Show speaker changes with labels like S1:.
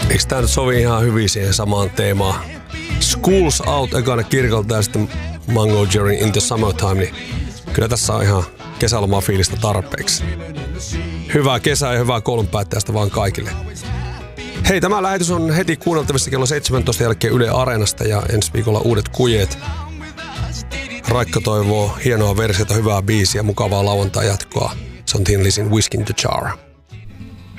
S1: Eikö tää nyt sovi ihan hyvin siihen samaan teemaan? School's Out ekana kirkolta ja sitten Mango Jerry In The Summertime, niin kyllä tässä on ihan kesälomafiilistä tarpeeksi. Hyvää kesää ja hyvää koulunpäättäjästä vaan kaikille. Hei, tämä lähetys on heti kuunneltavissa kello 17 jälkeen Yle Areenasta ja ensi viikolla uudet kujeet. Raikka toivoo hienoa versiota, hyvää biisiä, mukavaa lauantai jatkoa. Se on Thin Lizzy Whiskey in the Jar.